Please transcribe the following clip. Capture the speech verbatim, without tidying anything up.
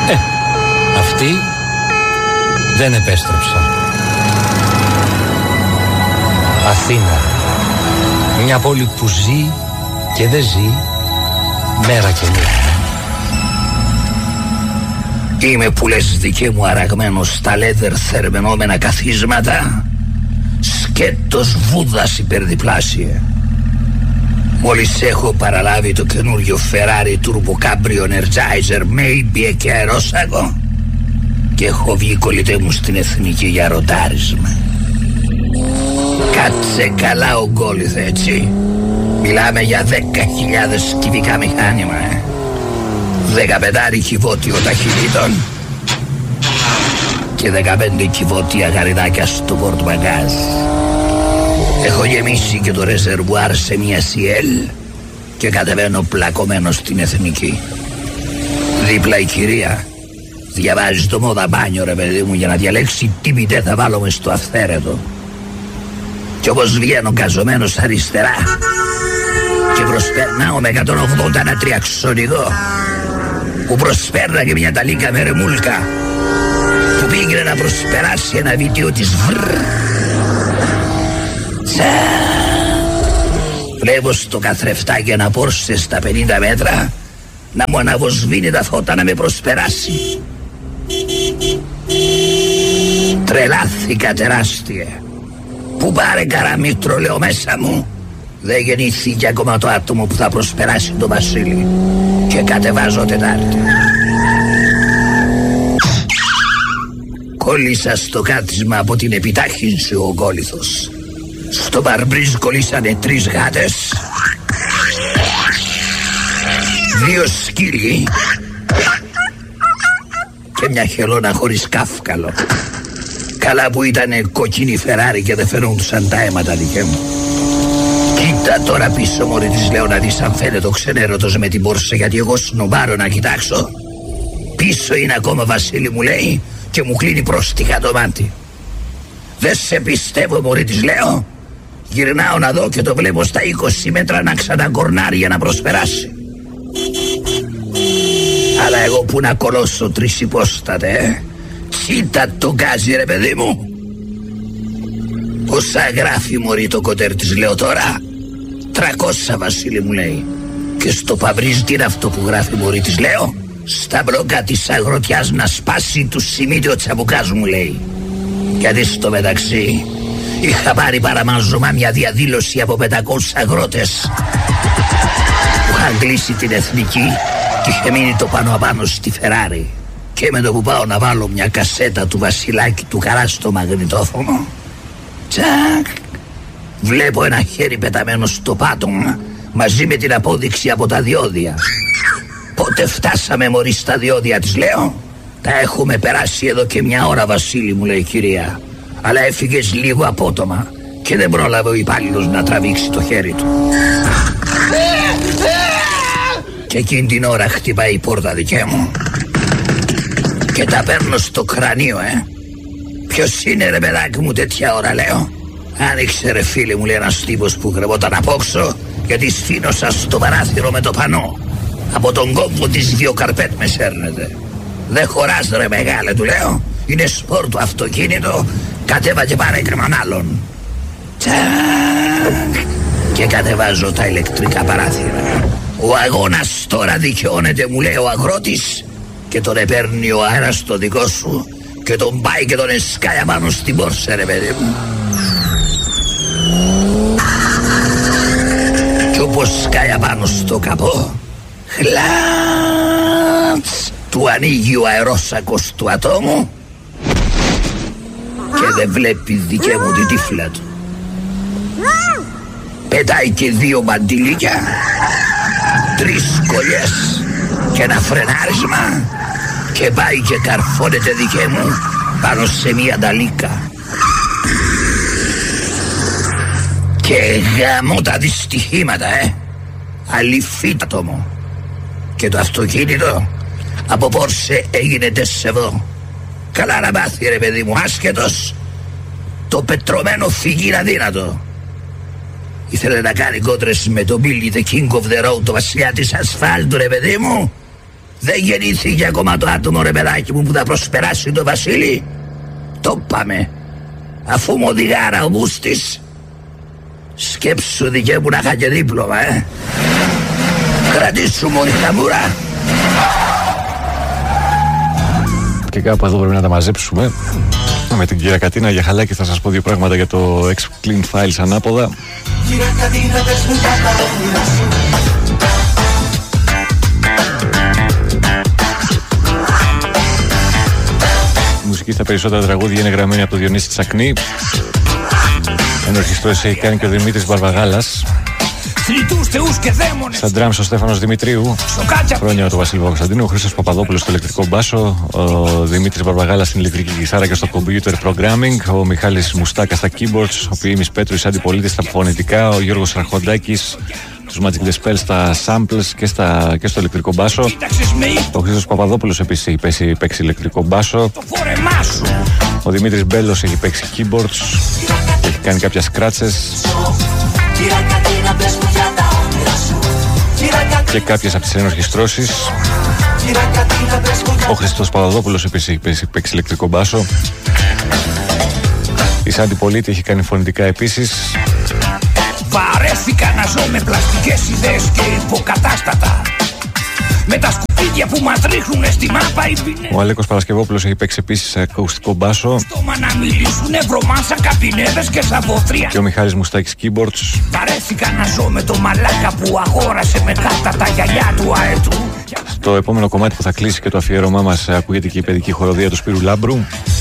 Ε, αυτοί δεν επέστρεψαν. Αθήνα, μια πόλη που ζει και δεν ζει μέρα και νύχτα. Είμαι που λες δικέ μου αραγμένος στα λέδερ θερμενόμενα καθίσματα, σκέτος Βούδας υπερδιπλάσια. Μόλις έχω παραλάβει το καινούριο Ferrari Turbo Cabrio Energizer Maybe και αερόσαγο και έχω βγει κολλητέ μου στην Εθνική για ροντάρισμα. Κάτσε καλά ο Γκόλιθ, έτσι. Μιλάμε για δέκα χιλιάδες κυβικά μηχάνημα, ε. δεκαπεντάρι κυβότιο ταχυτήτων και δεκαπέντε κυβότια γαριδάκια στο πορτμπαγκάζ. Έχω γεμίσει και το ρεζερβουάρ σε μια σιέλ και κατεβαίνω πλακωμένο στην Εθνική. Δίπλα η κυρία διαβάζει το μόδα μπάνιο, ρε παιδί μου, για να διαλέξει τι μητέ θα βάλω μες στο αυθαίρετο. Κι όπως βγαίνω καζωμένος αριστερά και προσπερνάω με εκατόν ογδόντα ένα τριαξονικό που προσπέρνα και μια ταλίκα με ρεμούλκα που πήγαινε να προσπεράσει ένα βίντεο της βρρ. Τσα. Βλέπω στο καθρεφτάκι ένα Πόρσε στα πενήντα μέτρα να μου αναβοσβήνει τα φώτα να με προσπεράσει. Τρελάθηκα τεράστια. Που πάρε καραμίτρο, λέω μέσα μου. Δεν γεννήθηκε ακόμα το άτομο που θα προσπεράσει τον Βασίλη. Και κατεβάζω Τετάρτη. Κόλλησα στο κάθισμα από την επιτάχυνση ο Γκόλιθος. Στο μπαρμπρίζ κολλήσανε τρεις γάτες, δύο σκύλοι και μια χελώνα χωρίς κάφκαλο. Καλά που ήτανε κοκκίνη Ferrari και δεν φαινόντουσαν τα αίματα δικέ μου. Κοίτα τώρα πίσω, μωρή, της λέω, να δεις αν φαίνεται ο ξενέρωτος με την Πόρσε, γιατί εγώ σνομπάρω να κοιτάξω. Πίσω είναι ακόμα, Βασίλη, μου λέει, και μου κλείνει πρόστιχα το μάτι. Δεν σε πιστεύω, μωρή, της λέω. Γυρνάω να δω και το βλέπω στα είκοσι μέτρα να ξανακορνάρει για να προσπεράσει. Αλλά εγώ που να κολώσω τρισυπόστατε, ε. Κοίτα το γκάζι, ρε παιδί μου. Πόσα γράφει, μωρή, το κοντέρ της, λέω τώρα. Τρακόσια, Βασίλη, μου λέει. Και στο παμπρίζ τι είναι αυτό που γράφει, μωρή, της, λέω. Στα μπλόκα της αγροτιάς να σπάσει του σημείτι ο τσαμπουκάς, μου λέει. Γιατί στο μεταξύ είχα πάρει παραμάζωμα μια διαδήλωση από πεντακόσιους αγρότες που είχαν κλείσει την Εθνική και είχε μείνει το πάνω απάνω στη Ferrari. Και με το που πάω να βάλω μια κασέτα του Βασιλάκη του Καρά στο μαγνητόφωνο, τσακ, βλέπω ένα χέρι πεταμένο στο πάτωμα μαζί με την απόδειξη από τα διόδια. Πότε φτάσαμε, μωρή, στα διόδια, της λέω. Τα έχουμε περάσει εδώ και μια ώρα, Βασίλη, μου λέει η κυρία. Αλλά έφυγες λίγο απότομα και δεν πρόλαβε ο υπάλληλος να τραβήξει το χέρι του. Και εκείνη την ώρα χτυπάει η πόρτα δικέ μου και τα παίρνω στο κρανίο, ε. Ποιος είναι, ρε παιδάκι μου, τέτοια ώρα, λέω. Άνοιξε, ρε φίλε, μου λέει ένας τύπος που κρεβόταν απόξω, γιατί σφήνωσα στο παράθυρο με το πανό. Από τον κόμβο της δύο καρπέτ με σέρνετε. Δεν χωράς, ρε μεγάλε, του λέω. Είναι σπορ το αυτοκίνητο. Κατέβα και πάρε κρεμαν άλλον. Τσακ. Και κατεβάζω τα ηλεκτρικά παράθυρα. Ο αγώνας τώρα δικαιώνεται, μου λέει ο αγρότης, και τον επέρνει ο αέρας στο δικό σου και τον πάει και τον εσκάει απάνω στην Πόρσε, ρε παιδί μου. Κι όπως σκάει απάνω στο καπό, χλάτς, του ανοίγει ο αερόσακος του ατόμου και δεν βλέπει δικέ μου την τύφλα του. Πετάει και δύο μαντιλίκια, τρεις κολλιές και ένα φρενάρισμα και πάει και καρφώνεται δικέ μου πάνω σε μια ταλίκα. Και γαμώ τα δυστυχήματα, ε. Αληφίτατο μου. Και το αυτοκίνητο από Πόρσε έγινε τεσσεβό. Καλά να μάθει, ρε παιδί μου, άσχετος. Το πετρωμένο φυγεί είναι αδύνατο. Ήθελε να κάνει κόντρες με το Billy the King of the Road, το βασιλιά της ασφάλτου, ρε παιδί μου. Δεν γεννήθηκε ακόμα το άτομο, ρε παιδάκι μου, που θα προσπεράσει το Βασίλη. Το πάμε. Αφού μου οδηγάρα ο Μπούστης. Σκέψου δικαί μου να είχα και δίπλωμα, ε. Κρατήσου μόνη χαμούρα. Και κάπου εδώ πρέπει να τα μαζέψουμε. Με την κυρία Κατίνα για χαλάκι θα σας πω δύο πράγματα για το X-Clean Files ανάποδα. Η μουσική στα περισσότερα τραγούδια είναι γραμμένη από το Διονύση Τσακνή. Ενορχιστρώσεις έχει κάνει και ο Δημήτρης Μπαρβαγάλας. Στα ντράμς ο Στέφανος Δημητρίου. Χρόνια του Βασίλη Κωνσταντίνου. Ο Χρήστος Παπαδόπουλος στο ηλεκτρικό μπάσο. Ο Δημήτρης Μπαρβαγάλας στην ηλεκτρική κιθάρα και στο computer programming. Ο Μιχάλης Μουστάκας στα keyboards. Ο Ποιήμης Πέτρου αντιπολίτης στα φωνητικά. Ο Γιώργος Ραχοντάκης τους Magic The Spell στα samples και, στα, και στο ηλεκτρικό μπάσο. Ο Χρήστος Παπαδόπουλος επίσης έχει παίξει, παίξει ηλεκτρικό μπάσο. Ο Δημήτρης Μπέλος έχει παίξει keyboards και έχει κάνει κάποια scratches και κάποιες από τις ενορχιστρώσεις. Ο Χριστός Παπαδόπουλος επίσης έχει παίξει ηλεκτρικό μπάσο. Η Σάντι Πολίτη έχει κάνει φωνητικά επίσης. Βαρέθηκα να ζω με πλαστικές ιδέες και υποκατάστατα. Με τα σκουπίδια που μας ρίχνουνε στη μάπα οι πίνες. Ο Αλέκος Παρασκευόπουλος έχει παίξει επίσης ακουστικό μπάσο. Στόμα να μιλήσουνε βρωμάσα καπινέδες και σαβότρια. Και ο Μιχάλης Μουστάκης keyboards. Βαρέθηκα να ζω με το μαλάκα που αγόρασε με κάρτα τα γυαλιά του αέτου. Στο επόμενο κομμάτι που θα κλείσει και το αφιέρωμά μας ακούγεται και η παιδική χοροδία του Σπύρου Λάμπρου.